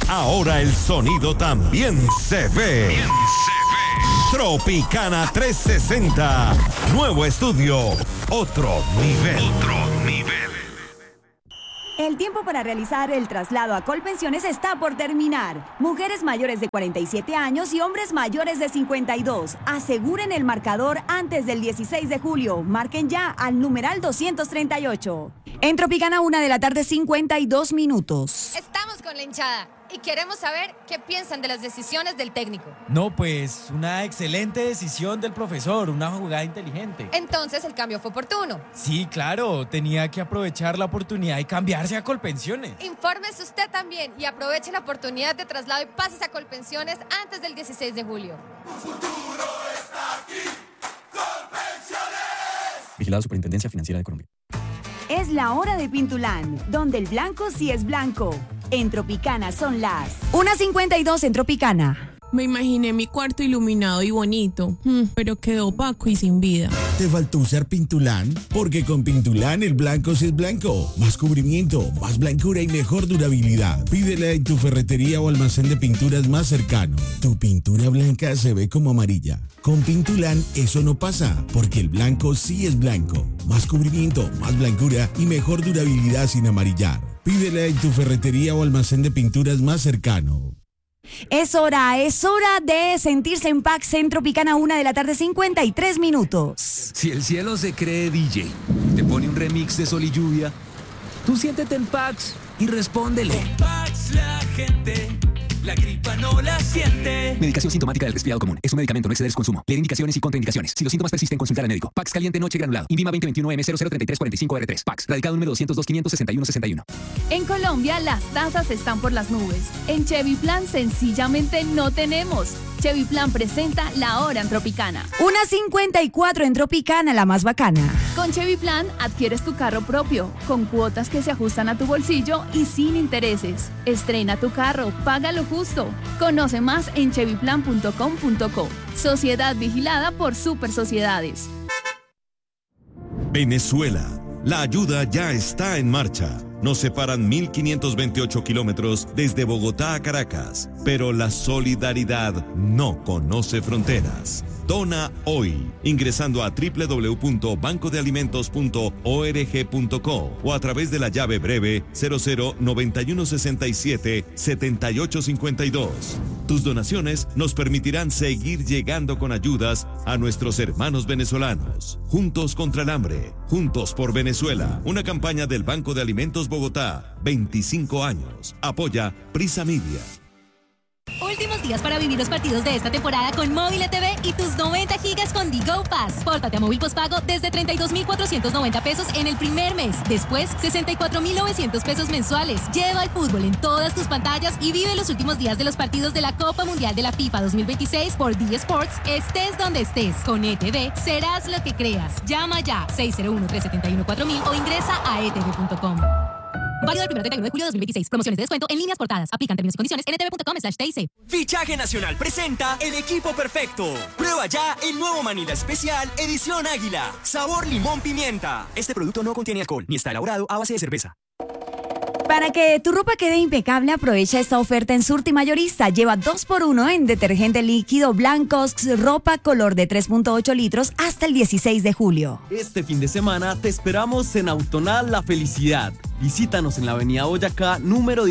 Ahora el sonido también se ve. Tropicana 360. Nuevo estudio. Otro nivel. El tiempo para realizar el traslado a Colpensiones está por terminar. Mujeres mayores de 47 años y hombres mayores de 52. Aseguren el marcador antes del 16 de julio. Marquen ya al numeral 238. En Tropicana, 1:52 p.m. Estamos con la hinchada y queremos saber qué piensan de las decisiones del técnico. No, pues una excelente decisión del profesor, una jugada inteligente. Entonces el cambio fue oportuno. Sí, claro, tenía que aprovechar la oportunidad y cambiarse a Colpensiones. Infórmese usted también y aproveche la oportunidad de traslado y pases a Colpensiones antes del 16 de julio. Tu futuro está aquí, Colpensiones. Vigilado Superintendencia Financiera de Colombia. Es la hora de Pintulán, donde el blanco sí es blanco. En Tropicana son las 1:52 en Tropicana. Me imaginé mi cuarto iluminado y bonito, pero quedó opaco y sin vida. ¿Te faltó usar Pintulán? Porque con Pintulán el blanco sí es blanco. Más cubrimiento, más blancura y mejor durabilidad. Pídela en tu ferretería o almacén de pinturas más cercano. Tu pintura blanca se ve como amarilla. Con Pintulán eso no pasa, porque el blanco sí es blanco. Más cubrimiento, más blancura y mejor durabilidad sin amarillar. Pídela en tu ferretería o almacén de pinturas más cercano. Es hora de sentirse en Pax en Tropicana, 1:53 p.m. Si el cielo se cree DJ, te pone un remix de Sol y Lluvia, tú siéntete en Pax y respóndele. En Pax la gente, la gripa no la siente. Medicación sintomática del resfriado común. Es un medicamento, no exceder su consumo. Leer indicaciones y contraindicaciones. Si los síntomas persisten, consultar al médico. Pax caliente noche granulado. INVIMA 2021M003345R3. Pax. Radical número 202-561-61. En Colombia las tasas están por las nubes. En Chevy Plan sencillamente no tenemos. Chevy Plan presenta La Hora en Tropicana. 1:54 en Tropicana, la más bacana. Con Chevy Plan adquieres tu carro propio, con cuotas que se ajustan a tu bolsillo y sin intereses. Estrena tu carro, págalo justo. Conoce más en chevyplan.com.co. Sociedad vigilada por Super Sociedades. Venezuela. La ayuda ya está en marcha. Nos separan 1.528 kilómetros desde Bogotá a Caracas, pero la solidaridad no conoce fronteras. Dona hoy, ingresando a www.bancodealimentos.org.co o a través de la llave breve 009167-7852. Tus donaciones nos permitirán seguir llegando con ayudas a nuestros hermanos venezolanos. Juntos contra el hambre, juntos por Venezuela. Una campaña del Banco de Alimentos Bogotá, 25 años. Apoya Prisa Media. Últimos días para vivir los partidos de esta temporada con Móvil TV y tus 90 gigas con Digo Pass. Pórtate a móvil postpago desde 32.490 pesos en el primer mes. Después, 64.900 pesos mensuales. Lleva el fútbol en todas tus pantallas y vive los últimos días de los partidos de la Copa Mundial de la FIFA 2026 por D Sports. Estés donde estés. Con ETV serás lo que creas. Llama ya 601-371-4000 o ingresa a etv.com. Válido del 1 al 31 de julio de 2026. Promociones de descuento en líneas portadas. Aplican términos y condiciones en etv.com/TIC. Fichaje Nacional presenta El Equipo Perfecto. Prueba ya el nuevo Manila Especial Edición Águila. Sabor limón pimienta. Este producto no contiene alcohol ni está elaborado a base de cerveza. Para que tu ropa quede impecable, aprovecha esta oferta en Surti Mayorista. Lleva 2x1 en detergente líquido Blancos Ropa color de 3.8 litros hasta el 16 de julio. Este fin de semana te esperamos en Autonal La Felicidad. Visítanos en la avenida Boyacá, número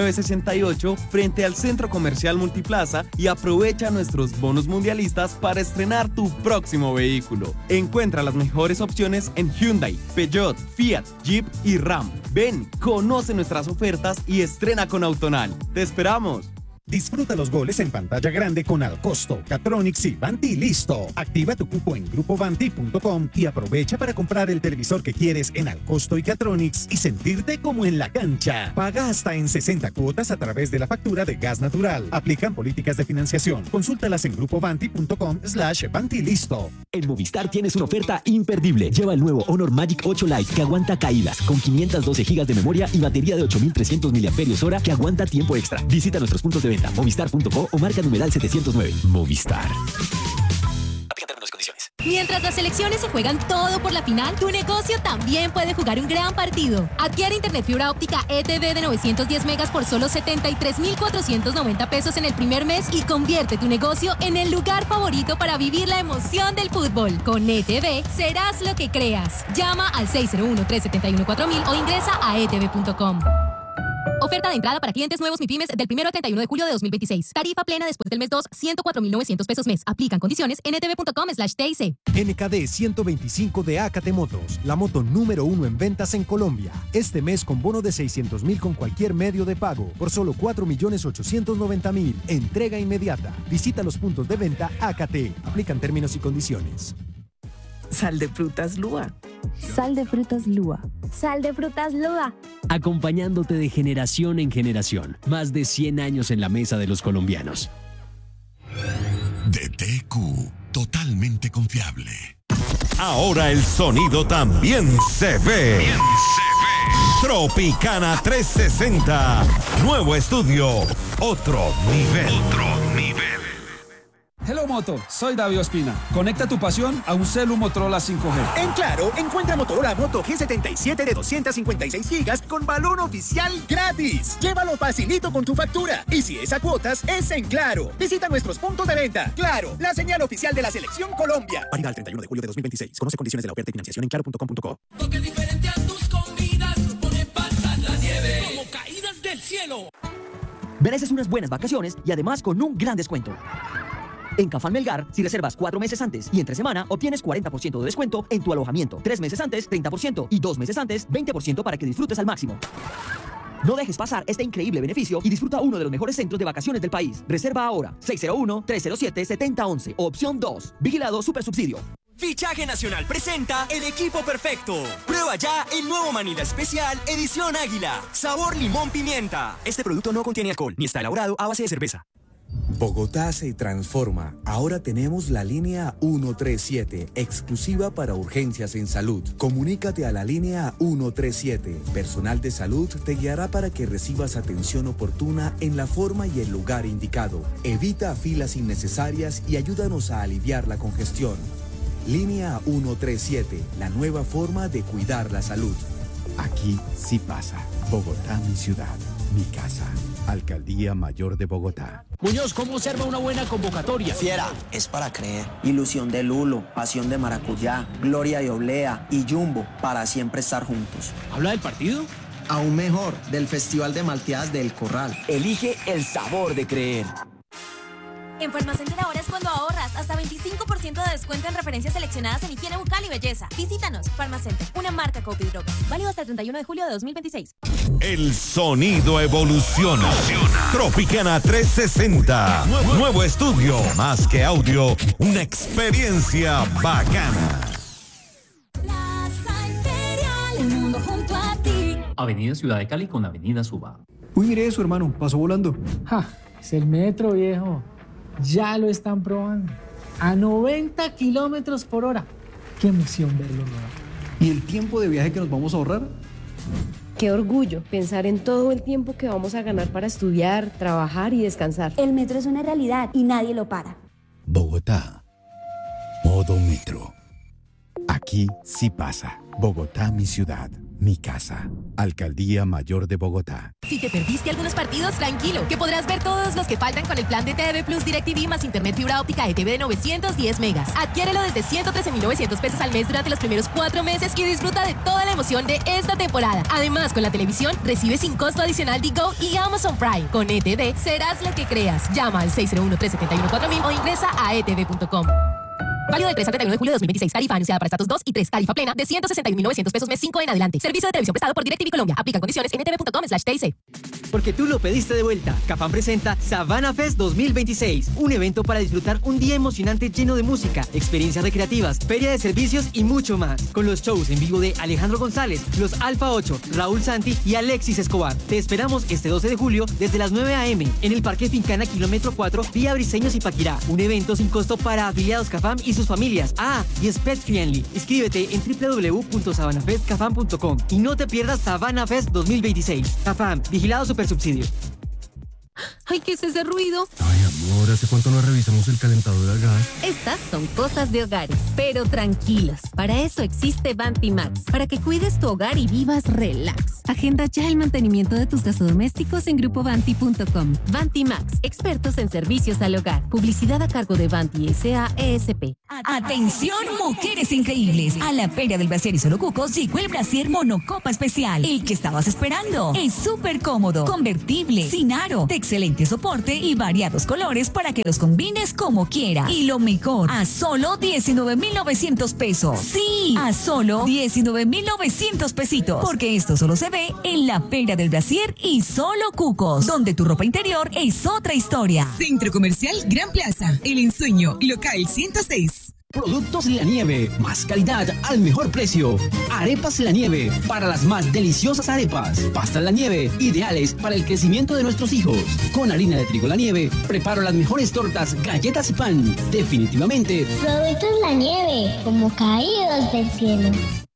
1968, frente al Centro Comercial Multiplaza y aprovecha nuestros bonos mundialistas para estrenar tu próximo vehículo. Encuentra las mejores opciones en Hyundai, Peugeot, Fiat, Jeep y Ram. Ven, conoce nuestras ofertas y estrena con Autonal. ¡Te esperamos! Disfruta los goles en pantalla grande con Alcosto, Catronics y Vanti Listo. Activa tu cupo en grupovanti.com y aprovecha para comprar el televisor que quieres en Alcosto y Catronics y sentirte como en la cancha. Paga hasta en 60 cuotas a través de la factura de gas natural. Aplican políticas de financiación. Consúltalas en grupovanti.com/Vanti Listo. En Movistar tienes una oferta imperdible. Lleva el nuevo Honor Magic 8 Lite que aguanta caídas con 512 GB de memoria y batería de 8.300 mAh que aguanta tiempo extra. Visita nuestros puntos de venta, movistar.co o marca numeral 709. Movistar. Aplica términos y condiciones. Mientras las selecciones se juegan todo por la final, tu negocio también puede jugar un gran partido. Adquiere internet fibra óptica ETV de 910 megas por solo 73,490 pesos en el primer mes y convierte tu negocio en el lugar favorito para vivir la emoción del fútbol. Con ETV serás lo que creas. Llama al 601-371-4000 o ingresa a etv.com. Oferta de entrada para clientes nuevos MIPYMES del 1 al 31 de julio de 2026. Tarifa plena después del mes 2, 104.900 pesos mes. Aplican condiciones en etv.com/TIC. NKD 125 de Acate Motos, la moto número 1 en ventas en Colombia. Este mes con bono de 600.000 con cualquier medio de pago por solo 4.890.000. Entrega inmediata. Visita los puntos de venta Acate. Aplican términos y condiciones. Sal de frutas Lua. Sal de frutas Lua. Sal de frutas Lua. Acompañándote de generación en generación. Más de 100 años en la mesa de los colombianos. DTQ, totalmente confiable. Ahora el sonido también se ve. Tropicana 360. Nuevo estudio. Otro nivel. Hello Moto, soy David Ospina. Conecta tu pasión a un celu Motorola 5G. En Claro, encuentra Motorola Moto G77 de 256 GB con balón oficial gratis. Llévalo facilito con tu factura. Y si es a cuotas, es en Claro. Visita nuestros puntos de venta. Claro, la señal oficial de la Selección Colombia. Válida al 31 de julio de 2026. Conoce condiciones de la oferta y financiación en claro.com.co. Porque diferente a tus comidas, pone pasar la nieve como caídas del cielo. Mereces unas buenas vacaciones y además con un gran descuento. En Cafam Melgar, si reservas 4 meses antes y entre semana, obtienes 40% de descuento en tu alojamiento. 3 meses antes, 30% y 2 meses antes, 20% para que disfrutes al máximo. No dejes pasar este increíble beneficio y disfruta uno de los mejores centros de vacaciones del país. Reserva ahora 601-307-7011 o opción 2. Vigilado Supersubsidio. Fichaje Nacional presenta el equipo perfecto. Prueba ya el nuevo Manila Especial Edición Águila. Sabor limón pimienta. Este producto no contiene alcohol ni está elaborado a base de cerveza. Bogotá se transforma. Ahora tenemos la línea 137, exclusiva para urgencias en salud. Comunícate a la línea 137. Personal de salud te guiará para que recibas atención oportuna en la forma y el lugar indicado. Evita filas innecesarias y ayúdanos a aliviar la congestión. Línea 137, la nueva forma de cuidar la salud. Aquí sí pasa. Bogotá, mi ciudad, mi casa. Alcaldía Mayor de Bogotá. Muñoz, ¿cómo se arma una buena convocatoria? Fiera, es para creer. Ilusión de Lulo, pasión de maracuyá, gloria de oblea y jumbo para siempre estar juntos. ¿Habla del partido? Aún mejor, del Festival de Malteadas del Corral. Elige el sabor de creer. En Farmacenter ahora es cuando ahorras hasta 25% de descuento en referencias seleccionadas en higiene bucal y belleza. Visítanos, Farmacenter, una marca Copi Drogas. Válido hasta el 31 de julio de 2026. El sonido evoluciona. Tropicana 360. Nuevo estudio. Más que audio, una experiencia bacana. Plaza Imperial, el mundo junto a ti. Avenida Ciudad de Cali con Avenida Suba. Uy, mire eso, hermano, pasó volando. Ja, es el metro, viejo. Ya lo están probando. A 90 kilómetros por hora. Qué emoción verlo, ¿no? ¿Y el tiempo de viaje que nos vamos a ahorrar? Qué orgullo pensar en todo el tiempo que vamos a ganar para estudiar, trabajar y descansar. El metro es una realidad y nadie lo para. Bogotá. Modo Metro. Aquí sí pasa. Bogotá, mi ciudad, mi casa. Alcaldía Mayor de Bogotá. Si te perdiste algunos partidos, tranquilo, que podrás ver todos los que faltan con el plan de TV Plus DirecTV más internet fibra óptica ETV de 910 megas. Adquiérelo desde 113.900 pesos al mes durante los primeros 4 meses y disfruta de toda la emoción de esta temporada. Además, con la televisión, recibe sin costo adicional Digo y Amazon Prime. Con ETV, serás lo que creas. Llama al 601-371-4000 o ingresa a etv.com. Válido del 3 al 31 de julio de 2026. Tarifa anunciada para estatus 2 y 3. Tarifa plena de 161.900 pesos mes 5 en adelante. Servicio de televisión prestado por DirecTV Colombia. Aplican condiciones en etv.com/TIC. Porque tú lo pediste de vuelta. Cafam presenta Savannah Fest 2026. Un evento para disfrutar un día emocionante lleno de música, experiencias recreativas, feria de servicios y mucho más. Con los shows en vivo de Alejandro González, los Alfa 8, Raúl Santi y Alexis Escobar. Te esperamos este 12 de julio desde las 9 a.m. en el Parque Fincana kilómetro 4 vía Briseños y Paquirá. Un evento sin costo para afiliados Cafam y sus familias. Ah, y es pet friendly. Inscríbete en www.savannahfestcafam.com y no te pierdas Savannah Fest 2026. Cafam, vigilado Supersubsidio. Ay, ¿qué es ese ruido? Ay, amor, ¿hace cuánto no revisamos el calentador a gas? Estas son cosas de hogares, pero tranquilos. Para eso existe Vantimax, para que cuides tu hogar y vivas relax. Agenda ya el mantenimiento de tus gasodomésticos en grupovanti.com. Vantimax, expertos en servicios al hogar. Publicidad a cargo de Vanti S.A. ESP. Atención, mujeres increíbles. A la Feria del Brasier y Solo Cucos llegó el brasier monocopa especial. El que estabas esperando. Es súper cómodo, convertible, sin aro, de excelente soporte y variados colores para que los combines como quieras. Y lo mejor, a solo 19,900 pesos. Sí, a solo 19,900 pesitos. Porque esto solo se ve en la Feria del Brasier y Solo Cucos, donde tu ropa interior es otra historia. Centro Comercial Gran Plaza, El Ensueño, local 106. Productos La Nieve, más calidad al mejor precio. Arepas La Nieve, para las más deliciosas arepas. Pastas La Nieve, ideales para el crecimiento de nuestros hijos. Con harina de trigo La Nieve, preparo las mejores tortas, galletas y pan. Definitivamente. Productos La Nieve, como caídos del cielo.